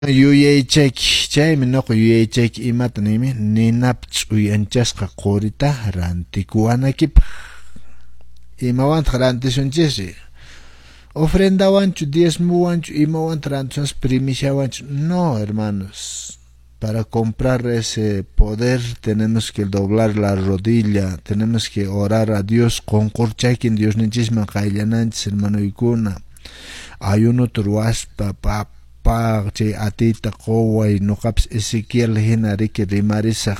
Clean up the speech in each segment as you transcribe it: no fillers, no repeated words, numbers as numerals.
Yuyaychak chaymi nuqa yuyaychak imatanimi ninapch uyanchasqa qurita rantikuwanakipaq imawantaq rantishunchisi ofrendawanchu diezmuwanchu imawanta rantisunchis primishawanchu no hermanos. Para comprar ese poder tenemos que doblar la rodilla, tenemos que orar a Dios, concorchakin Dios ninchisman qayllananchis hermanoykuna ayuno turwaspa chay atita qoway nuqapas Ezequiel hina riki rimarisaq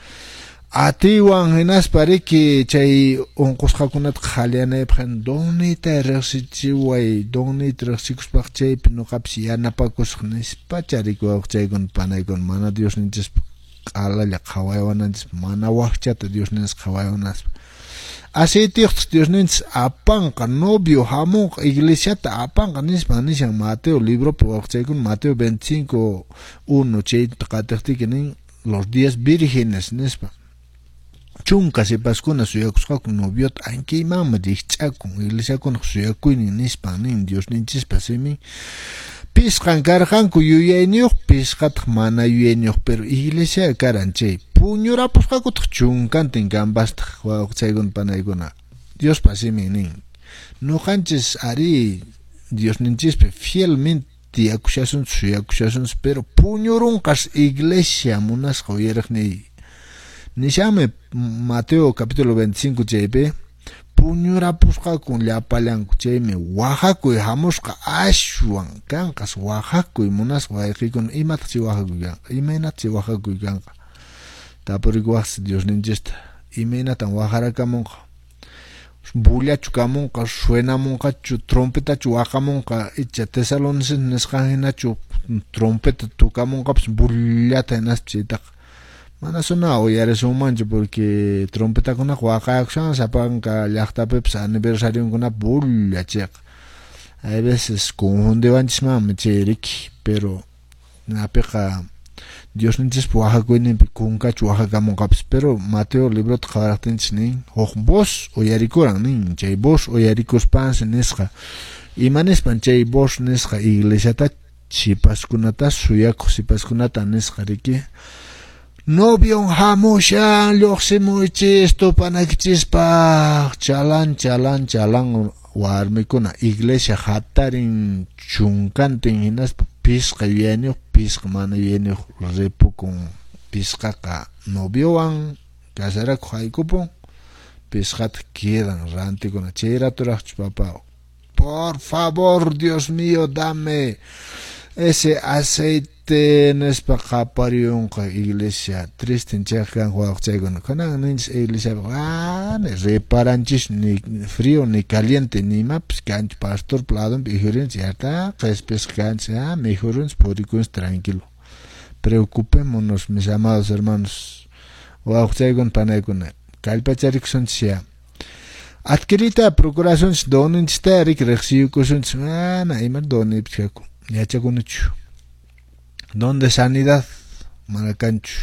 atiwan hinaspa riki chay unqusqakunata qhaliyanaypaq donita riqsichiway donita riqsikuspaq chaypi nuqapas yanapakusaq nispa charikuwaq chaykuna panaykuna mana Dios ninchispa q'alalla qhawaywananchis mana waqchata Dios ninchis qhawaywanaspa aceitiqtas Dios ninchis apanqa novio hamunqa iglesiata apanqa nispa nishan Mateo libropi waqchaykuna Mateo 25:1 chayta qatiqtiki nin los 10 vírgenes nispa chunka sipaskuna suyakusqaku noviota ankimanmi rikch'akun iglesiakuna suyakuynin nispa nin Dios ninchispa simi pisqan karqanku yuyayniyuq pisqataq mana yuyayniyuq pero iglesia karan chay puñurapusqakutaq chunkantin kanpastaq wawqchaykuna panaykuna Dios pasimi nin nuqanchis ari Dios ninchispa fielmente tiyakushasunchis suyakushasunchis pero puñurunqas iglesia munasqa uyariqni nishame Mateo capítulo 25 chaypi puñurapusqakun llapallanku chaymi wahakuy hamusqa ashwan kanqas wahakuy munasqa wayqikuna imataq chay wahakuy kanqa imaynata chay wahakuy kanqa tapurikuwaqsi Dios ninchista imaynatan waharakamunqa bullachu kamunqa suenamunqachu trompetachu waqamunqa icha Tesalonicenses nisqan hinachu trompeta tukamunqapas bullata hinaspa chaytaqa mana suna uyarisunmanchu porque trompetakunaqa waqayakushan sapanka llaqtapipas aniversariunkuna bulla chayqa hay veces confundiwanchismanmi chay riki pero napiqa Dios ninchispa waqhakuyninpi kunkachu waqhakamunqapas pero Mateo librota qawaraqtinchis nin huk voz uyarikuran nin chay voz uyarikuspansi nisqa imanispan chay voz nisqa iglesiata sipaskunata suyakuq sipaskunata nisqa riki novion hamushan lluqsimuychis tupanakichispa chalan warmikuna iglesia hatarin chunkantin hinaspa pisqa yuyayniyuq pisqa mana yuyayniyuq ripukun pisqaqa noviowan casarakuq haykupun pisqata quedan rantikuna chay raturaqchu papa por favor Dios mío dame ese aceite nespa qapariyunqa iglesia tristin chayqa waqchaykuna kanan ninchis iglesia reparanchis ni frío ni caliente ni maps kanch pastor pladon bijurins yarta qespes kanch mejorins purikuns tranquilo preocupémonos mis amados hermanos waqchaykun panaykuna kallpacharikusunchis adquirita procuraciones doninchista rik riqsiyukusunchis mana ima donipchaku yachakunuchu donde sanidad manacanchu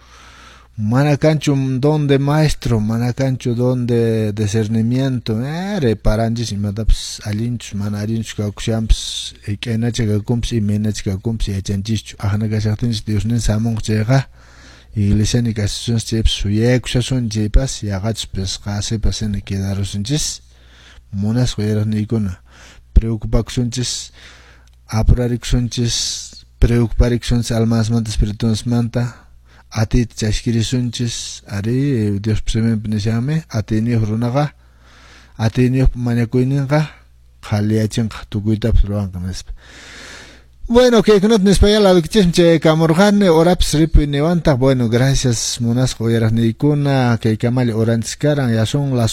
donde maestro manacanchu donde discernimiento reparanchis imatapas allinchus mana allinchus kakushampis ik'aynachikakumpis imaynachikakumpis yachanchishchu aqnakashaqtinchis Dios nin samunqa chayqa iglesia ni kasusunchis chaypas suyakushasunchis chaypas yaqachus qasipas hina quedarusunchis munasqa yaraqniykuna preocupakusunchis apurarikusunchis preocuparikusunchis almasmanta espiritusmanta atita chashkirisunchis ari Dios primepi nishame atiniyuq runaqa atiniyuq mañakuyninqa qhaliyachinqa tukuytapas ruwanqa nispa bueno kaykunata nispa yalawikichishmi chay kamurqani orapis ripi niwantaq bueno gracias munasqa uyaraqniykuna kaykamali oranchis karan ya son las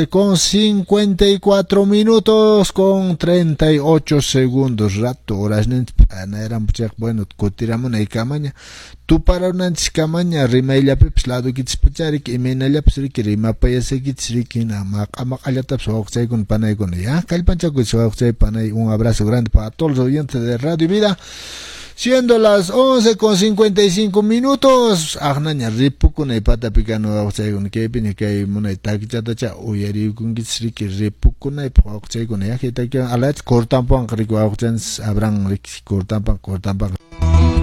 11:54 minutos con 38 segundos rato horasninchis anayaranpuchaq bueno kutiramuna iykamaña tuparananchis kamaña rimayllapipas ladukichispachari imaynallapas riki rimapayasikichis riki maq'amaq'allatapas wawqchaykuna panaykuna ya kallpanchakuychis wawqchay panay un abrazo grande para todos los oyentes de Radio Vida Siendo las 11:55. Agnaña ripukuna ipata picano auchaygun kepini kay munay takichatacha uyarikungis riki ripukuna ipauchaygun ya kita alach cortampan riku auchans abran riki cortampan